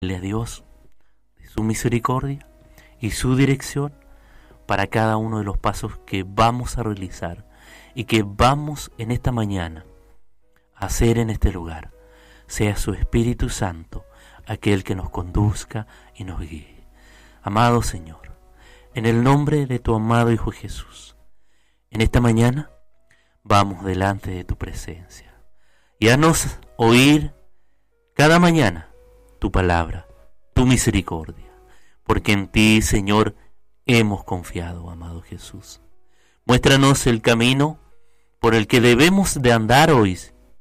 a Dios de su misericordia y su dirección para cada uno de los pasos que vamos a realizar y que vamos en esta mañana a hacer en este lugar. Sea su Espíritu Santo aquel que nos conduzca y nos guíe. Amado Señor, en el nombre de tu amado Hijo Jesús, en esta mañana vamos delante de tu presencia y haznos oír cada mañana tu palabra, tu misericordia, porque en ti, Señor, hemos confiado, amado Jesús. Muéstranos el camino por el que debemos de andar hoy,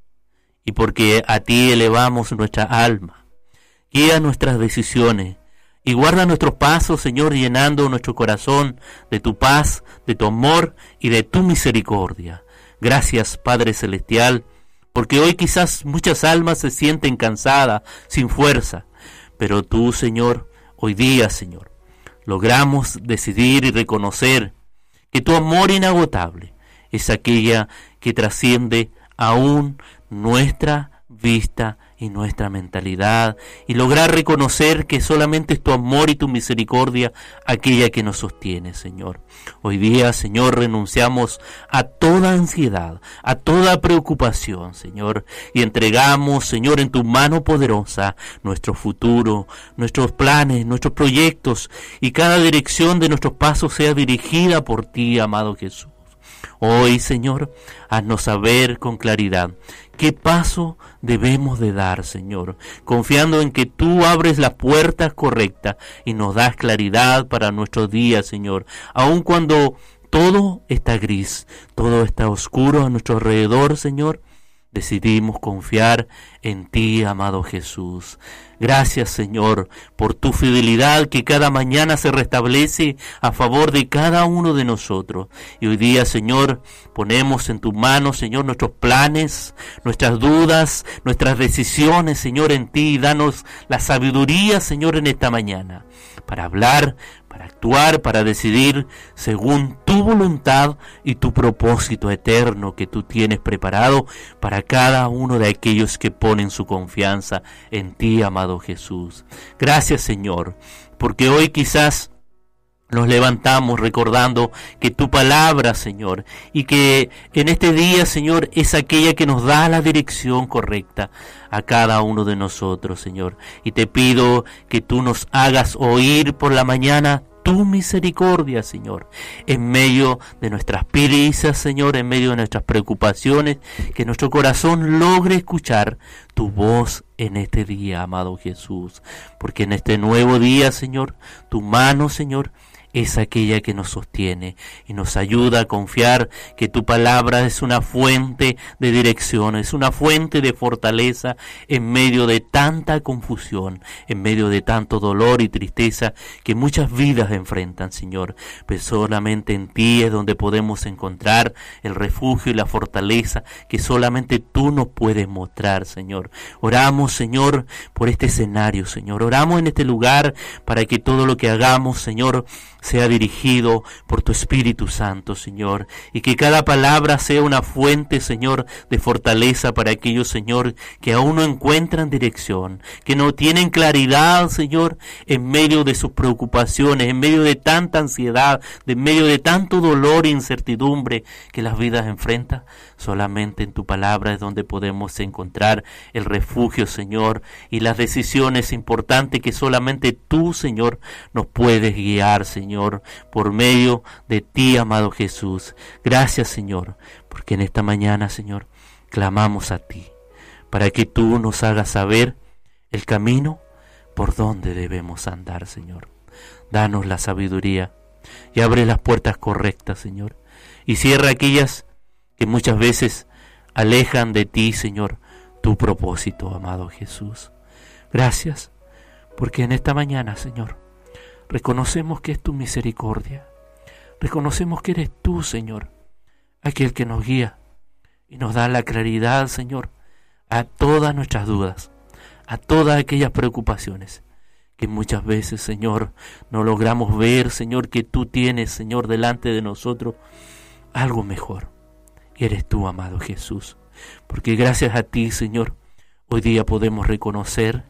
y porque a ti elevamos nuestra alma. Guía nuestras decisiones y guarda nuestros pasos, Señor, llenando nuestro corazón de tu paz, de tu amor y de tu misericordia. Gracias, Padre Celestial, porque hoy quizás muchas almas se sienten cansadas, sin fuerza, pero tú, Señor, hoy día, Señor, logramos decidir y reconocer que tu amor inagotable es aquella que trasciende aún nuestra vista y nuestra mentalidad, y lograr reconocer que solamente es tu amor y tu misericordia aquella que nos sostiene, Señor. Hoy día, Señor, renunciamos a toda ansiedad, a toda preocupación, Señor, y entregamos, Señor, en tu mano poderosa nuestro futuro, nuestros planes, nuestros proyectos, y cada dirección de nuestros pasos sea dirigida por ti, amado Jesús. Hoy, Señor, haznos saber con claridad qué paso debemos de dar, Señor, confiando en que tú abres las puertas correctas y nos das claridad para nuestros días, Señor, aun cuando todo está gris, todo está oscuro a nuestro alrededor, Señor. Decidimos confiar en ti, amado Jesús. Gracias, Señor, por tu fidelidad que cada mañana se restablece a favor de cada uno de nosotros. Y hoy día, Señor, ponemos en tu mano, Señor, nuestros planes, nuestras dudas, nuestras decisiones, Señor, en ti. Y danos la sabiduría, Señor, en esta mañana, para hablar, para actuar, para decidir según tu voluntad y tu propósito eterno que tú tienes preparado para cada uno de aquellos que ponen su confianza en ti, amado Jesús. Gracias, Señor, porque hoy quizás nos levantamos recordando que tu palabra, Señor, y que en este día, Señor, es aquella que nos da la dirección correcta a cada uno de nosotros, Señor. Y te pido que tú nos hagas oír por la mañana tu misericordia, Señor, en medio de nuestras prisas, Señor, en medio de nuestras preocupaciones, que nuestro corazón logre escuchar tu voz en este día, amado Jesús, porque en este nuevo día, Señor, tu mano, Señor, es aquella que nos sostiene y nos ayuda a confiar que tu palabra es una fuente de dirección, es una fuente de fortaleza en medio de tanta confusión, en medio de tanto dolor y tristeza que muchas vidas enfrentan, Señor. Pero solamente en ti es donde podemos encontrar el refugio y la fortaleza que solamente tú nos puedes mostrar, Señor. Oramos, Señor, por este escenario, Señor. Oramos en este lugar para que todo lo que hagamos, Señor, sea dirigido por tu Espíritu Santo, Señor, y que cada palabra sea una fuente, Señor, de fortaleza para aquellos, Señor, que aún no encuentran dirección, que no tienen claridad, Señor, en medio de sus preocupaciones, en medio de tanta ansiedad, en medio de tanto dolor e incertidumbre que las vidas enfrentan. Solamente en tu palabra es donde podemos encontrar el refugio, Señor, y las decisiones importantes que solamente tú, Señor, nos puedes guiar, Señor, por medio de ti, amado Jesús. Gracias, Señor, porque en esta mañana, Señor, clamamos a ti, para que tú nos hagas saber el camino por donde debemos andar, Señor. Danos la sabiduría y abre las puertas correctas, Señor, y cierra aquellas que muchas veces alejan de ti, Señor, tu propósito, amado Jesús. Gracias, porque en esta mañana, Señor, reconocemos que es tu misericordia, reconocemos que eres tú, Señor, aquel que nos guía y nos da la claridad, Señor, a todas nuestras dudas, a todas aquellas preocupaciones que muchas veces, Señor, no logramos ver, Señor, que tú tienes, Señor, delante de nosotros algo mejor. Y eres tú, amado Jesús, porque gracias a ti, Señor, hoy día podemos reconocer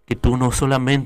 que tú no solamente